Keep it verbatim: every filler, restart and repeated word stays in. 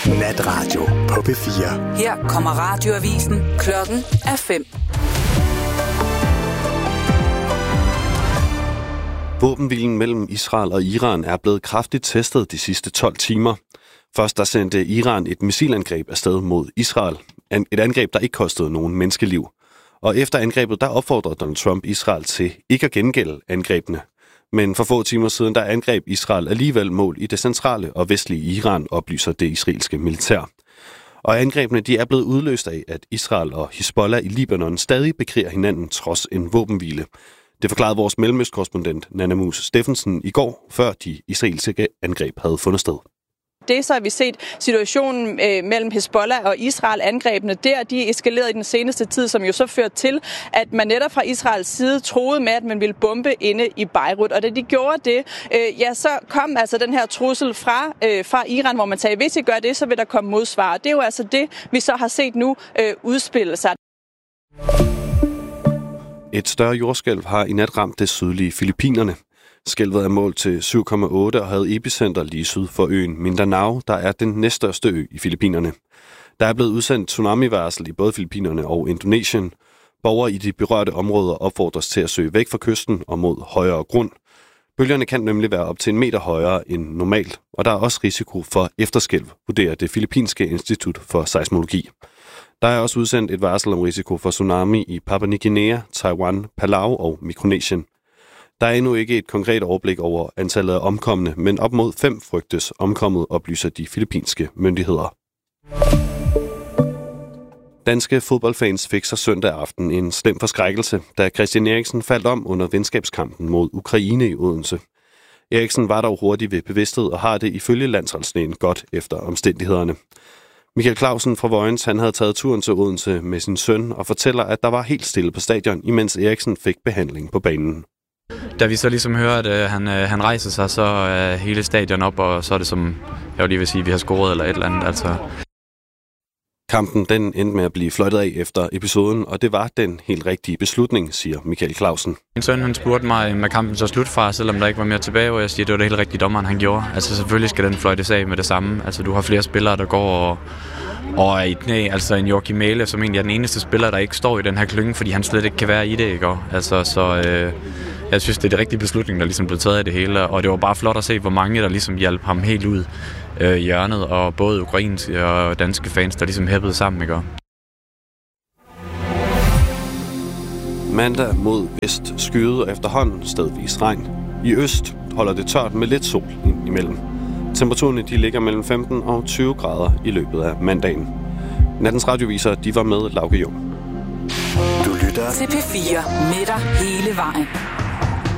Natradio på P fire. Her kommer radioavisen. Klokken er fem. Våbenhvilen mellem Israel og Iran er blevet kraftigt testet de sidste tolv timer. Først der sendte Iran et missilangreb afsted mod Israel. Et angreb, der ikke kostede nogen menneskeliv. Og efter angrebet, der opfordrede Donald Trump Israel til ikke at gengælde angrebene. Men for få timer siden, der angreb Israel alligevel mål i det centrale og vestlige Iran, oplyser det israelske militær. Og angrebene, de er blevet udløst af, at Israel og Hizbollah i Libanon stadig bekriger hinanden trods en våbenhvile. Det forklarede vores mellemøstkorrespondent Nanna Muse Steffensen i går, før de israelske angreb havde fundet sted. Det så har vi set situationen øh, mellem Hizbollah og Israel, angrebene der, de eskalerede i den seneste tid, som jo så førte til, at man netop fra Israels side troede med, at man ville bombe inde i Beirut. Og da de gjorde det, øh, ja, så kom altså den her trussel fra, øh, fra Iran, hvor man sagde, hvis I gør det, så vil der komme modsvar. Det er jo altså det, vi så har set nu øh, udspille sig. Et større jordskælv har i nat ramt det sydlige Filippinerne. Skælvet er målt til syv komma otte og havde epicenter lige syd for øen Mindanao, der er den næststørste ø i Filippinerne. Der er blevet udsendt tsunami-varsel i både Filippinerne og Indonesien. Borgere i de berørte områder opfordres til at søge væk fra kysten og mod højere grund. Bølgerne kan nemlig være op til en meter højere end normalt, og der er også risiko for efterskælv, vurderer det Filippinske Institut for Seismologi. Der er også udsendt et varsel om risiko for tsunami i Papua Ny Guinea, Taiwan, Palau og Mikronesien. Der er endnu ikke et konkret overblik over antallet af omkomne, men op mod fem frygtes omkommet, oplyser de filippinske myndigheder. Danske fodboldfans fik sig søndag aften en slem forskrækkelse, da Christian Eriksen faldt om under venskabskampen mod Ukraine i Odense. Eriksen var dog hurtigt ved bevidsthed og har det ifølge landsholdslægen godt efter omstændighederne. Michael Clausen fra Vojens, han havde taget turen til Odense med sin søn og fortæller, at der var helt stille på stadion, imens Eriksen fik behandling på banen. Da vi så ligesom hører, at øh, han, øh, han rejser sig, så er øh, hele stadion op, og så er det som, jeg vil lige vil sige, at vi har scoret eller et eller andet. Altså. Kampen den endte med at blive fløjtet af efter episoden, og det var den helt rigtige beslutning, siger Michael Clausen. Min søn han spurgte mig, med kampen så slut fra, selvom der ikke var mere tilbage, og jeg siger, at det var det helt rigtige dommeren, han gjorde. Altså selvfølgelig skal den fløjtes af med det samme. Altså du har flere spillere, der går og, og er i knæ. Altså en Joachim Mæhle, som egentlig er den eneste spiller, der ikke står i den her klynge, fordi han slet ikke kan være i det, ikke? Altså så... Øh, Jeg synes, det er det rigtige beslutning, der ligesom blev taget af det hele, og det var bare flot at se, hvor mange der ligesom hjalp ham helt ud øh, i hjørnet, og både ukrainske og danske fans, der ligesom hæppede sammen, ikke? Mandag mod vest skyde og efterhånden stedvis regn. I øst holder det tørt med lidt sol ind imellem. Temperaturerne de ligger mellem femten og tyve grader i løbet af mandagen. Nattens radioviser, de var med Lauke Jung. Du lytter til P fire med dig hele vejen.